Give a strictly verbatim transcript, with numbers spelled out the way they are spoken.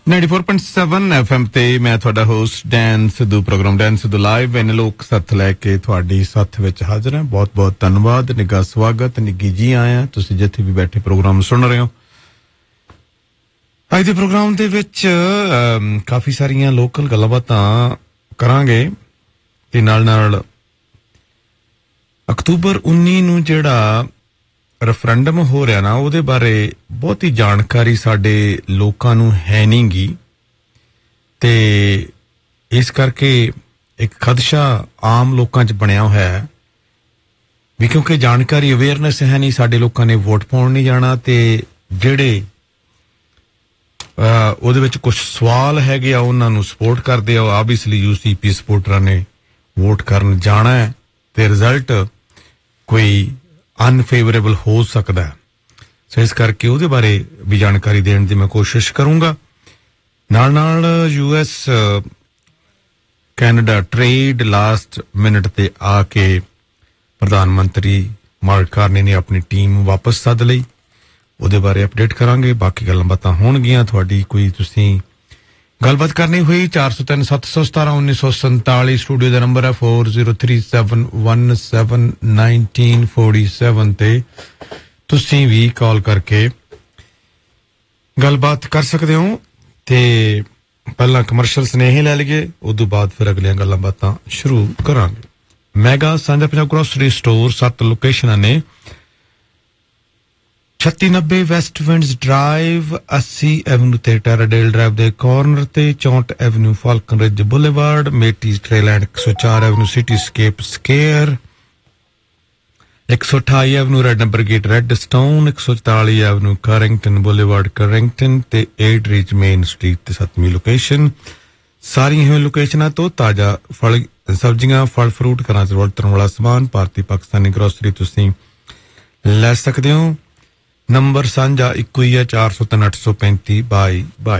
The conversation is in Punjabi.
ninety-four point seven F M ਤੇ ਮੈਂ ਤੁਹਾਡਾ host Dan Sidhu programme Dan Sidhu live ਐਨ ਲੋਕ ਸੱਥ ਲੈ ਕੇ ਤੁਹਾਡੀ ਸਾਥ ਵਿੱਚ ਹਾਜ਼ਰ ਹਾਂ। ਬਹੁਤ ਬਹੁਤ ਧੰਨਵਾਦ, ਨਿੱਘਾ ਸਵਾਗਤ, ਨਿੱਘੀ ਜੀ ਆਇਆਂ ਤੁਸੀਂ ਜਿੱਥੇ ਵੀ ਬੈਠੇ ਪ੍ਰੋਗਰਾਮ ਸੁਣ ਰਹੇ ਹੋ। ਅੱਜ ਦੇ ਪ੍ਰੋਗਰਾਮ ਦੇ ਵਿੱਚ ਕਾਫੀ ਸਾਰੀਆਂ ਲੋਕਲ ਗੱਲਬਾਤਾਂ ਕਰਾਂਗੇ ਤੇ ਨਾਲ ਨਾਲ ਅਕਤੂਬਰ ਉੱਨੀ ਨੂੰ ਜਿਹੜਾ ਰੈਫਰੈਂਡਮ ਹੋ ਰਿਹਾ ਨਾ ਉਹਦੇ ਬਾਰੇ ਬਹੁਤੀ ਜਾਣਕਾਰੀ ਸਾਡੇ ਲੋਕਾਂ ਨੂੰ ਹੈ ਨਹੀਂ ਗੀ ਤੇ ਇਸ ਕਰਕੇ ਇੱਕ ਖਦਸ਼ਾ ਆਮ ਲੋਕਾਂ 'ਚ ਬਣਿਆ ਹੋਇਆ ਹੈ ਵੀ ਕਿਉਂਕਿ ਜਾਣਕਾਰੀ ਅਵੇਅਰਨੈਸ ਹੈ ਨਹੀਂ, ਸਾਡੇ ਲੋਕਾਂ ਨੇ ਵੋਟ ਪਾਉਣ ਨਹੀਂ ਜਾਣਾ ਤੇ ਜਿਹੜੇ ਉਹਦੇ ਵਿੱਚ ਕੁਝ ਸਵਾਲ ਹੈਗੇ ਆ ਉਹਨਾਂ ਨੂੰ ਸਪੋਰਟ ਕਰਦੇ ਆ। ਆਬਵੀਅਸਲੀ ਯੂਸੀਪੀ ਸਪੋਰਟਰਾਂ ਨੇ ਵੋਟ ਕਰਨ ਜਾਣਾ ਹੈ ਤੇ ਰਿਜ਼ਲਟ ਕੋਈ ਅਨਫੇਵਰੇਬਲ ਹੋ ਸਕਦਾ ਹੈ, ਸੋ ਇਸ ਕਰਕੇ ਉਹਦੇ ਬਾਰੇ ਵੀ ਜਾਣਕਾਰੀ ਦੇਣ ਦੀ ਮੈਂ ਕੋਸ਼ਿਸ਼ ਕਰੂੰਗਾ। ਨਾਲ ਨਾਲ U S Canada trade last minute ਤੇ ਆ ਕੇ ਪ੍ਰਧਾਨ ਮੰਤਰੀ ਮਾਰਕ ਕਾਰਨੀ ਨੇ ਆਪਣੀ ਟੀਮ ਵਾਪਸ ਸੱਦ ਲਈ, ਉਹਦੇ ਬਾਰੇ ਅਪਡੇਟ ਕਰਾਂਗੇ। ਬਾਕੀ ਗੱਲਾਂ ਬਾਤਾਂ ਹੋਣਗੀਆਂ। ਤੁਹਾਡੀ ਕੋਈ ਤੁਸੀਂ ਗੱਲਬਾਤ ਕਰਨੀ ਹੋਈ ਚਾਰ ਸੌ ਤਿੰਨ ਸੱਤ ਸੌ ਸਤਾਰਾਂ ਉੱਨੀ ਸੌ ਸੰਤਾਲੀ ਸਟੂਡੀਓ ਦਾ ਨੰਬਰ ਹੈ four zero three seven one seven one nine four seven ਤੇ ਤੁਸੀਂ ਵੀ ਕਾਲ ਕਰਕੇ ਗੱਲਬਾਤ ਕਰ ਸਕਦੇ ਹੋ। ਤੇ ਪਹਿਲਾਂ ਕਮਰਸ਼ੀਅਲ ਸੁਨੇਹੇ ਲੈ ਲਈਏ, ਉਦੋਂ ਬਾਅਦ ਫਿਰ ਅਗਲੀਆਂ ਗੱਲਾਂ ਬਾਤਾਂ ਸ਼ੁਰੂ ਕਰਾਂਗੇ। ਮੈਗਾ ਸਾਂਝਾ ਪੰਜਾਬ ਗਰੋਸਰੀ ਸਟੋਰ ਸੱਤ ਲੋਕੇਸ਼ਨਾਂ ਨੇ ਛੱਤੀ ਨੱਬੇ ਵੈਸਟ ਵਿੰਡਸ ਡਰਾਈਵ, अस्सी ਐਵਨਿਊ ਤੇ ਟੈਰਾਡੇਲ ਡਰਾਈਵ ਦੇ ਕਾਰਨਰ ਤੇ, ਚੌਂਹਠ avenue Falcon ridge boulevard, ਮੇਟੀਜ਼ trail and ਇੱਕ ਸੌ ਚਾਰ ਐਵਨਿਊ ਸਿਟੀ ਸਕੇਪ ਸਕੇਅਰ, ਇੱਕ ਸੌ ਅਠਾਈ avenue red number gate red stone, ਇੱਕ ਸੌ ਚੁਤਾਲੀ ਐਵਨਿਊ ਕਾਰਿੰਗਟਨ ਬੁਲੇਵਾਰਡ ਕਾਰਿੰਗਟਨ ਤੇ ਏਟ ਰੀਚ ਮੇਨ ਸਟਰੀਟ ਤੇ ਸੱਤਵੀਂ ਲੋਕੇਸ਼ਨ। ਸਾਰੀਆਂ ਹੀ ਲੋਕੇਸ਼ਨਾਂ ਤੋਂ ਤਾਜ਼ਾ ਫਲ ਸਬਜ਼ੀਆਂ, ਫਲ ਫਰੂਟ, ਘਰਾਂ ਚ ਵਰਤਣ ਵਾਲਾ ਸਮਾਨ, ਭਾਰਤੀ ਪਾਕਿਸਤਾਨੀ ਗਰੋਸਰੀ ਤੁਸੀਂ ਲੈ ਸਕਦੇ ਹੋ। ਨੰਬਰ ਸਾਂਝਾ ਇੱਕੋ ਹੀ ਹੈ ਚਾਰ ਸੌ ਤਿੰਨ ਅੱਠ ਸੌ ਪੈਂਤੀ ਬਾਈ ਬਾਈ।